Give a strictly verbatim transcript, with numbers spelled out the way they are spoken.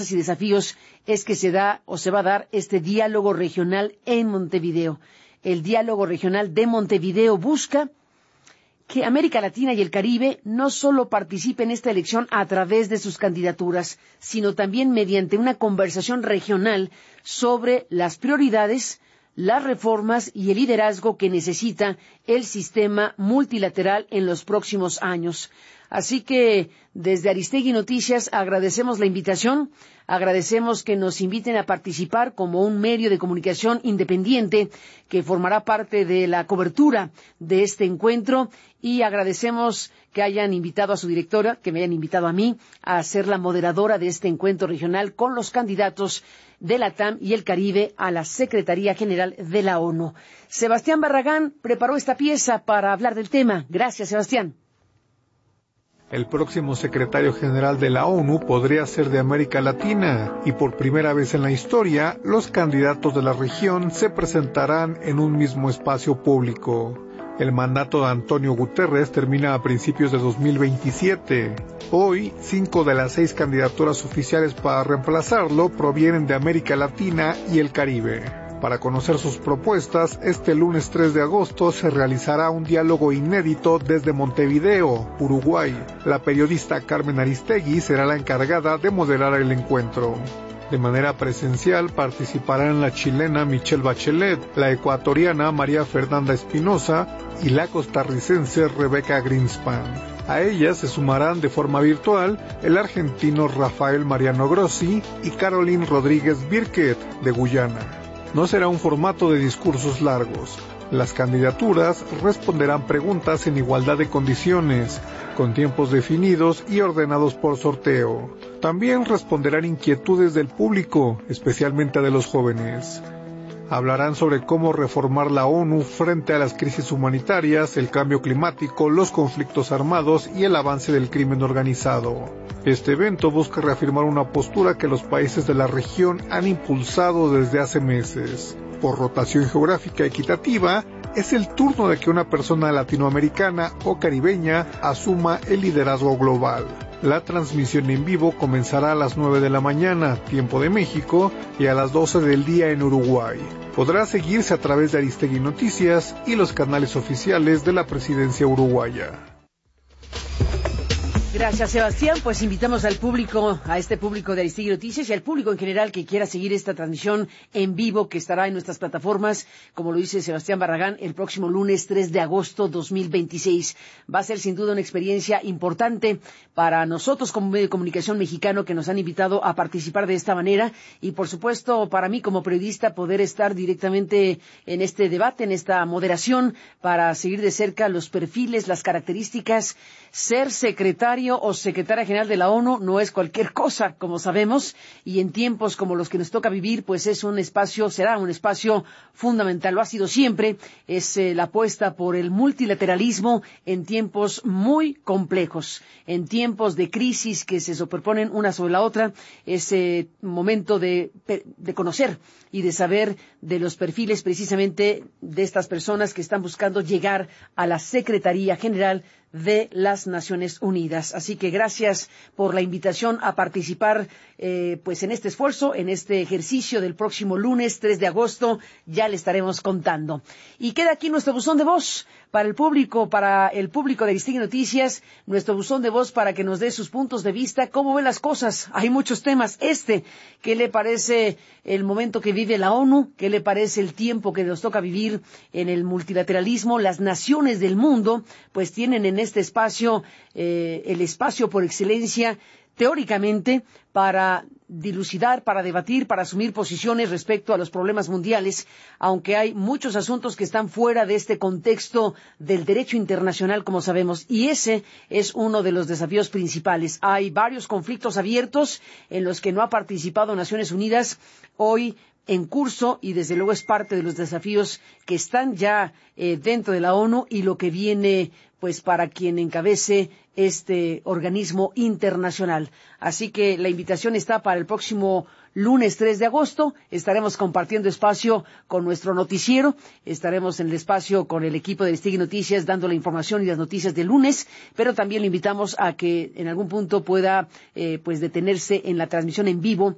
y desafíos es que se da o se va a dar este diálogo regional en Montevideo. El diálogo regional de Montevideo busca que América Latina y el Caribe no solo participen en esta elección a través de sus candidaturas, sino también mediante una conversación regional sobre las prioridades, las reformas y el liderazgo que necesita el sistema multilateral en los próximos años. Así que desde Aristegui Noticias agradecemos la invitación, agradecemos que nos inviten a participar como un medio de comunicación independiente que formará parte de la cobertura de este encuentro y agradecemos que hayan invitado a su directora, que me hayan invitado a mí a ser la moderadora de este encuentro regional con los candidatos de la T A M y el Caribe a la Secretaría General de la ONU. Sebastián Barragán preparó esta pieza para hablar del tema. Gracias, Sebastián. El próximo secretario general de la ONU podría ser de América Latina y por primera vez en la historia, los candidatos de la región se presentarán en un mismo espacio público. El mandato de Antonio Guterres termina a principios de dos mil veintisiete. Hoy, cinco de las seis candidaturas oficiales para reemplazarlo provienen de América Latina y el Caribe. Para conocer sus propuestas, este lunes tres de agosto se realizará un diálogo inédito desde Montevideo, Uruguay. La periodista Carmen Aristegui será la encargada de moderar el encuentro. De manera presencial participarán la chilena Michelle Bachelet, la ecuatoriana María Fernanda Espinosa y la costarricense Rebeca Greenspan. A ellas se sumarán de forma virtual el argentino Rafael Mariano Grossi y Caroline Rodríguez Birket, de Guyana. No será un formato de discursos largos. Las candidaturas responderán preguntas en igualdad de condiciones, con tiempos definidos y ordenados por sorteo. También responderán inquietudes del público, especialmente de los jóvenes. Hablarán sobre cómo reformar la ONU frente a las crisis humanitarias, el cambio climático, los conflictos armados y el avance del crimen organizado. Este evento busca reafirmar una postura que los países de la región han impulsado desde hace meses. Por rotación geográfica equitativa, es el turno de que una persona latinoamericana o caribeña asuma el liderazgo global. La transmisión en vivo comenzará a las nueve de la mañana, tiempo de México, y a las doce del día en Uruguay. Podrá seguirse a través de Aristegui Noticias y los canales oficiales de la presidencia uruguaya. Gracias, Sebastián. Pues invitamos al público, a este público de Aristegui Noticias y al público en general que quiera seguir esta transmisión en vivo que estará en nuestras plataformas, como lo dice Sebastián Barragán, el próximo lunes tres de agosto dos mil veintiséis. Va a ser sin duda una experiencia importante para nosotros como medio de comunicación mexicano que nos han invitado a participar de esta manera y, por supuesto, para mí como periodista poder estar directamente en este debate, en esta moderación, para seguir de cerca los perfiles, las características. Ser secretario o secretaria general de la ONU no es cualquier cosa, como sabemos, y en tiempos como los que nos toca vivir, pues es un espacio, será un espacio fundamental. Lo ha sido siempre, es eh, la apuesta por el multilateralismo en tiempos muy complejos, en tiempos de crisis que se superponen una sobre la otra, es eh, momento de, de conocer y de saber de los perfiles precisamente de estas personas que están buscando llegar a la Secretaría General de las Naciones Unidas. Así que gracias por la invitación a participar eh, pues en este esfuerzo, en este ejercicio del próximo lunes tres de agosto. Ya le estaremos contando. Y queda aquí nuestro buzón de voz para el público, para el público de Aristegui Noticias, nuestro buzón de voz para que nos dé sus puntos de vista, cómo ve las cosas. Hay muchos temas. Este, ¿qué le parece el momento que vive la ONU? ¿Qué le parece el tiempo que nos toca vivir en el multilateralismo? Las naciones del mundo, pues tienen en este espacio, eh, el espacio por excelencia, teóricamente, para dilucidar, para debatir, para asumir posiciones respecto a los problemas mundiales, aunque hay muchos asuntos que están fuera de este contexto del derecho internacional, como sabemos, y ese es uno de los desafíos principales. Hay varios conflictos abiertos en los que no ha participado Naciones Unidas hoy en curso y desde luego es parte de los desafíos que están ya eh, dentro de la ONU y lo que viene pues para quien encabece este organismo internacional. Así que la invitación está para el próximo lunes tres de agosto. Estaremos compartiendo espacio con nuestro noticiero. Estaremos en el espacio con el equipo de Aristegui Noticias dando la información y las noticias del lunes, pero también le invitamos a que en algún punto pueda eh, pues detenerse en la transmisión en vivo